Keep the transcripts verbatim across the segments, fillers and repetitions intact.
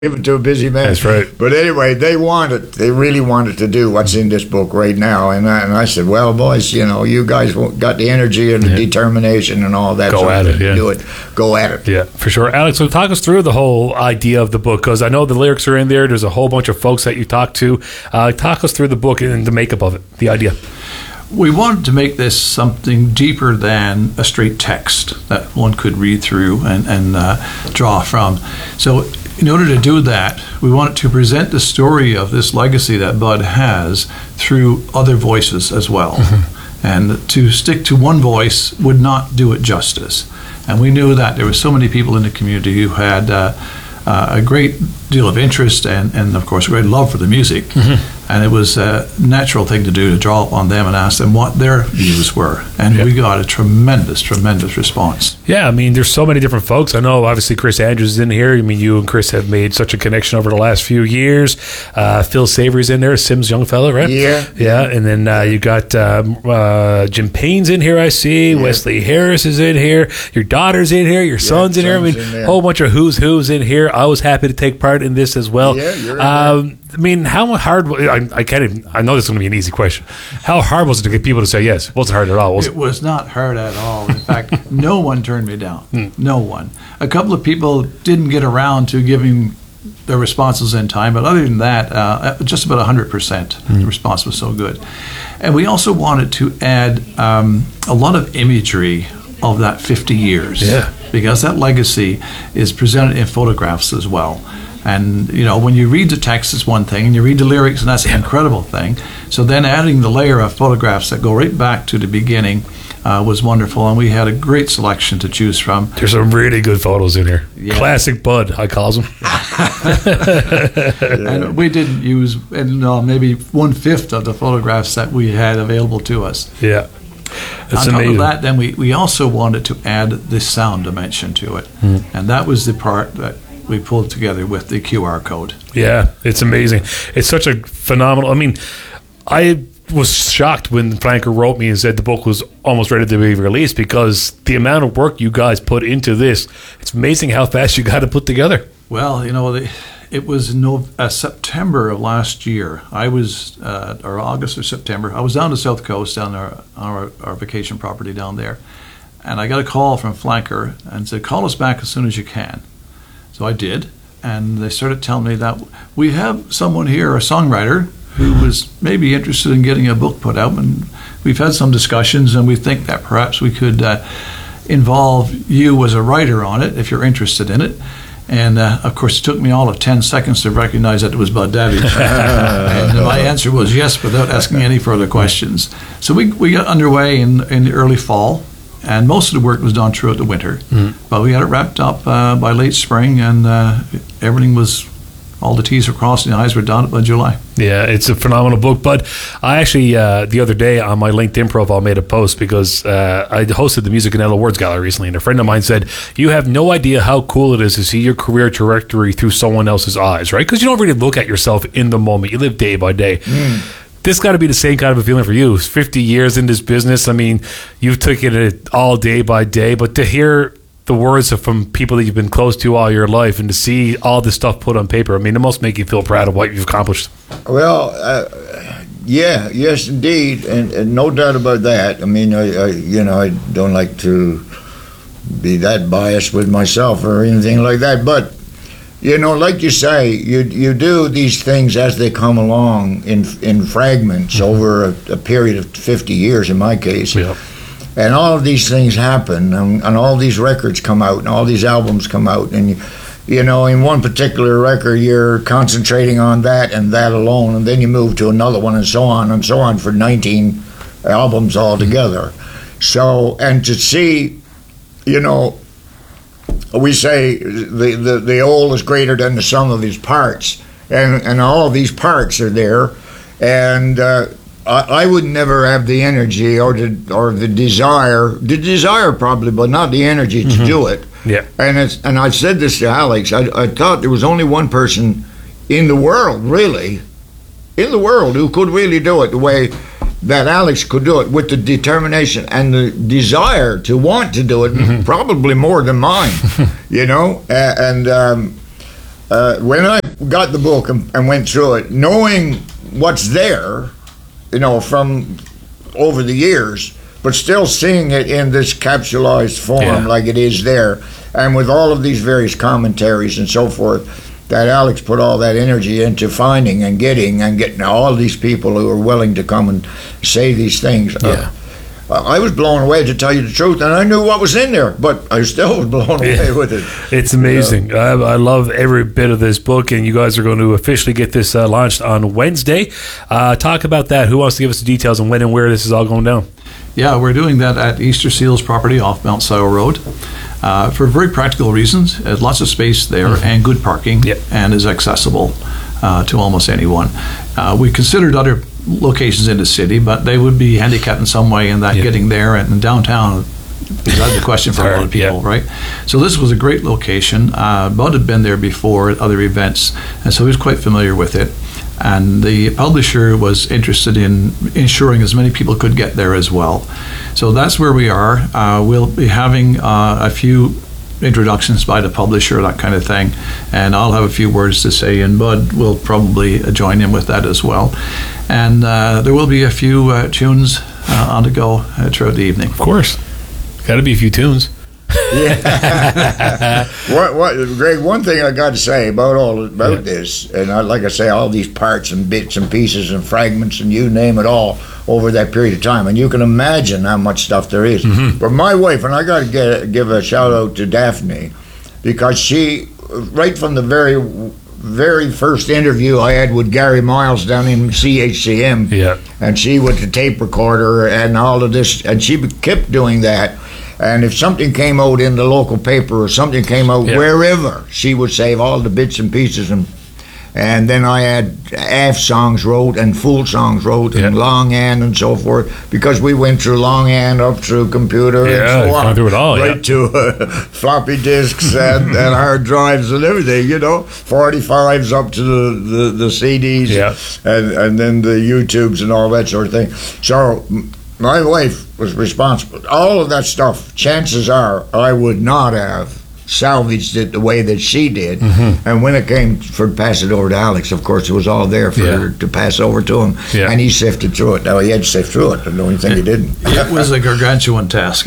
Give it to a busy man. That's right. But anyway, they wanted, they really wanted to do what's in this book right now, and I, and I said, well, boys, you know, you guys got the energy and the yeah. determination and all that. Go sort at of it, yeah. Do it. Go at it. Yeah, for sure. Alex, so talk us through the whole idea of the book, because I know the lyrics are in there. There's a whole bunch of folks that you talk to. Uh, talk us through the book and the makeup of it, the idea. We wanted to make this something deeper than a straight text that one could read through and, and uh, draw from. So in order to do that, we wanted to present the story of this legacy that Bud has through other voices as well. Mm-hmm. And to stick to one voice would not do it justice. And we knew that there were so many people in the community who had uh, uh, a great deal of interest and, and, of course, a great love for the music. Mm-hmm. And it was a natural thing to do to draw upon them and ask them what their views were. And yeah. we got a tremendous, tremendous response. Yeah, I mean, there's so many different folks. I know, obviously, Chris Andrews is in here. I mean, you and Chris have made such a connection over the last few years. Uh, Phil Savory's in there, Sims young fella, right? Yeah. Yeah, and then uh, you got um, uh, Jim Payne's in here, I see. Yeah. Wesley Harris is in here. Your daughter's in here. Your son's yeah, in here. I mean, a whole bunch of who's who's in here. I was happy to take part in this as well. Yeah, you're in um, there. I mean, how hard? I, I can't even. I know this is going to be an easy question. How hard was it to get people to say yes? It wasn't hard at all. Was it? It was not hard at all. In fact, no one turned me down. Hmm. No one. A couple of people didn't get around to giving their responses in time, but other than that, uh, just about one hundred percent. Hmm. The response was so good. And we also wanted to add um, a lot of imagery of that fifty years. Yeah. Because that legacy is presented in photographs as well. And, you know, when you read the text, it's one thing, and you read the lyrics, and that's an incredible thing. So then adding the layer of photographs that go right back to the beginning uh, was wonderful, and we had a great selection to choose from. There's some really good photos in here. Yeah. Classic Bud, I calls them. And we didn't use and, uh, maybe one-fifth of the photographs that we had available to us. Yeah. That's On top amazing. of that, then we, we also wanted to add the sound dimension to it. Hmm. And that was the part that we pulled together with the Q R code. Yeah, it's amazing. It's such a phenomenal. I mean, I was shocked when Flanker wrote me and said the book was almost ready to be released, because the amount of work you guys put into this, it's amazing how fast you got to put together. Well, you know, the, it was no, uh, September of last year. I was, uh, or August or September, I was down the South Coast, down our, our, our vacation property down there, and I got a call from Flanker and said, call us back as soon as you can. So I did, and they started telling me that we have someone here, a songwriter, who was maybe interested in getting a book put out, and we've had some discussions, and we think that perhaps we could uh, involve you as a writer on it if you're interested in it. And uh, of course, it took me all of ten seconds to recognize that it was Bud Davies. And my answer was yes, without asking any further questions. So we we got underway in, in the early fall. And most of the work was done throughout the winter. Mm-hmm. But we had it wrapped up uh, by late spring, and uh, everything was, all the T's were crossed and the I's were done by July. Yeah, it's a phenomenal book. But I actually, uh, the other day on my LinkedIn profile, made a post because uh, I hosted the Music and Ella Awards Gallery recently, and a friend of mine said, you have no idea how cool it is to see your career trajectory through someone else's eyes, right? Because you don't really look at yourself in the moment. You live day by day. Mm. This got to be the same kind of a feeling for you. fifty years in this business. I mean, you've taken it all day by day, but to hear the words from people that you've been close to all your life and to see all this stuff put on paper, I mean, it must make you feel proud of what you've accomplished. Well, uh, yeah, yes, indeed, and, and no doubt about that. I mean, I, I, you know, I don't like to be that biased with myself or anything like that, but you know, like you say, you you do these things as they come along in in fragments mm-hmm. over a, a period of fifty years, in my case. Yep. And all of these things happen, and, and all these records come out, and all these albums come out, and you, you know, in one particular record, you're concentrating on that and that alone, and then you move to another one, and so on and so on for nineteen albums altogether. Mm-hmm. So, and to see, you know, we say the, the, the whole is greater than the sum of his parts, and, and all of these parts are there, and uh, I, I would never have the energy or the or the desire, the desire probably, but not the energy to mm-hmm. do it. Yeah. And it's and I said this to Alex. I, I thought there was only one person in the world, really, in the world, who could really do it the way that Alex could do it, with the determination and the desire to want to do it, mm-hmm. probably more than mine, you know. Uh, and um, uh, when I got the book and, and went through it, knowing what's there, you know, from over the years, but still seeing it in this capsulized form Yeah. like it is there, and with all of these various commentaries and so forth, that Alex put all that energy into finding and getting and getting all these people who are willing to come and say these things. Yeah. Uh, I was blown away, to tell you the truth, and I knew what was in there, but I still was blown away Yeah. with it. It's amazing. I, I love every bit of this book, and you guys are going to officially get this uh, launched on Wednesday. Uh, talk about that. Who wants to give us the details on when and where this is all going down? Yeah, we're doing that at Easter Seals property off Mount Sile Road uh, for very practical reasons. There's lots of space there Mm-hmm. and good parking, Yep. and is accessible uh, to almost anyone. Uh, we considered other locations in the city, but they would be handicapped in some way in that Yeah. getting there, and in downtown is out of the question for a lot of Hard, yeah. people, right? So this was a great location. Uh, Bud had been there before at other events, and so he was quite familiar with it. And the publisher was interested in ensuring as many people could get there as well. So that's where we are. Uh, we'll be having uh, a few introductions by the publisher, that kind of thing, and I'll have a few words to say, and Bud will probably join in with that as well. And uh, there will be a few uh, tunes uh, on the go uh, throughout the evening. Of course. Got to be a few tunes. What, what, Greg? One thing I got to say about all about Yeah. this, and I, like I say, all these parts and bits and pieces and fragments and you name it all over that period of time, and you can imagine how much stuff there is. Mm-hmm. But my wife, and I got to get give a shout out to Daphne, because she, right from the very very first interview I had with Gary Miles down in C H C M, Yeah. and she with the tape recorder and all of this, and she kept doing that. And if something came out in the local paper or something came out Yeah. wherever, she would save all the bits and pieces. And and then I had half songs wrote and full songs wrote and Yeah. longhand and so forth, because we went through longhand up through computer Yeah, and so gone on. through it all, right yeah. to uh, floppy disks and, and hard drives and everything, you know, forty-fives up to the, the, the C Ds Yeah. and, and then the YouTubes and all that sort of thing. So m- my wife was responsible. All of that stuff, chances are, I would not have salvaged it the way that she did. Mm-hmm. And when it came for to pass it over to Alex, of course, it was all there for Yeah. her to pass over to him. Yeah. And he sifted through it. Now, he had to sift through it, and the only thing he didn't. It was a gargantuan task.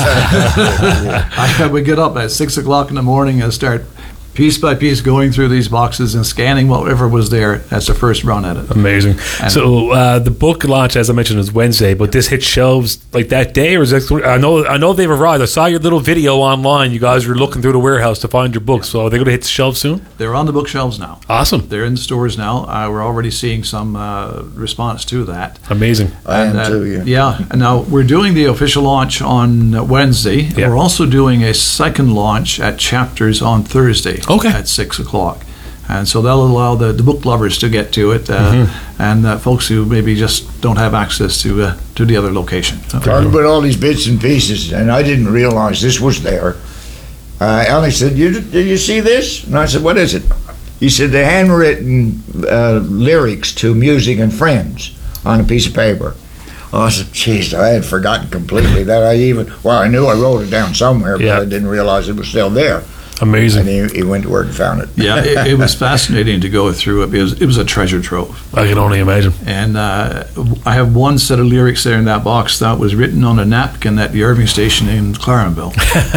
I would get up at six o'clock in the morning and start piece by piece going through these boxes and scanning whatever was there. That's the first run at it. Amazing. And- So uh, the book launch, as I mentioned, is Wednesday, but this hit shelves like that day, or is that? I know, I know they've arrived. I saw your little video online. You guys were looking through the warehouse to find your books. So are they going to hit the shelves soon? They're on the bookshelves now. Awesome. They're in the stores now. Uh, we're already seeing some uh, response to that. Amazing. I am And, uh, too, yeah. Yeah. And now we're doing the official launch on uh, Wednesday. Yeah. We're also doing a second launch at Chapters on Thursday. Okay. At six o'clock. And so that'll allow the, the book lovers to get to it, uh, Mm-hmm. and uh, folks who maybe just don't have access to uh, to the other location. So- Talking about all these bits and pieces, and I didn't realize this was there. Uh, Alex said, you, did you see this? And I said, what is it? He said, the handwritten uh, lyrics to Music and Friends on a piece of paper. Oh, I said, jeez, I had forgotten completely that I even, well, I knew I wrote it down somewhere, but Yeah. I didn't realize it was still there. Amazing. And he, he went to work and found it. Yeah, it, it was fascinating to go through it because it was a treasure trove. I can only imagine. And uh, I have one set of lyrics there in that box that was written on a napkin at the Irving Station in Clarenville.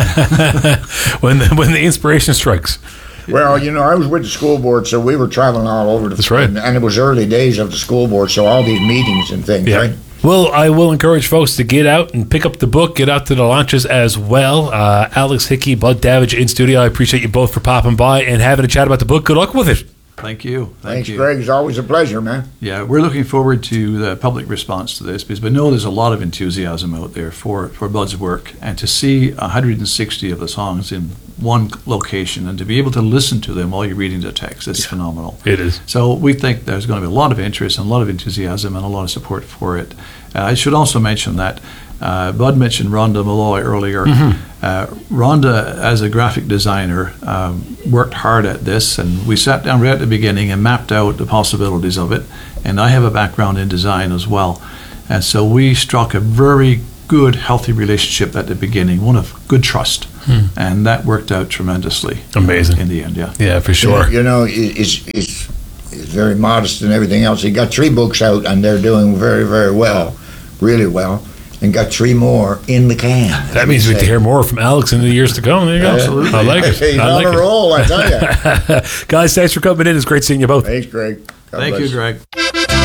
when the, when the inspiration strikes. Well, you know, I was with the school board, so we were traveling all over the That's right. And, and it was early days of the school board, so all these meetings and things, Yeah. right? Well, I will encourage folks to get out and pick up the book, get out to the launches as well. Uh, Alex Hickey, Bud Davidge in studio. I appreciate you both for popping by and having a chat about the book. Good luck with it. Thank you. Thank Thanks, you. Greg. It's always a pleasure, man. Yeah, we're looking forward to the public response to this because we know there's a lot of enthusiasm out there for, for Bud's work. And to see one hundred sixty of the songs in one location and to be able to listen to them while you're reading the text, it's phenomenal. It is. So we think there's going to be a lot of interest and a lot of enthusiasm and a lot of support for it. Uh, I should also mention that uh, Bud mentioned Rhonda Malloy earlier. Uh, Rhonda, as a graphic designer, um, worked hard at this, and we sat down right at the beginning and mapped out the possibilities of it. And I have a background in design as well. And so we struck a very good, healthy relationship at the beginning, one of good trust. Hmm. And that worked out tremendously. Amazing. In the end, yeah. Yeah, for sure. You know, it's, it's, it's very modest and everything else. He got three books out, and they're doing very, very well, really well, and got three more in the can. That means we have to hear more from Alex in the years to come. There you go. Absolutely. I like it. He's I on like a it. roll, I tell you. Guys, thanks for coming in. It's great seeing you both. Thanks, Greg. God Thank bless. you, Greg.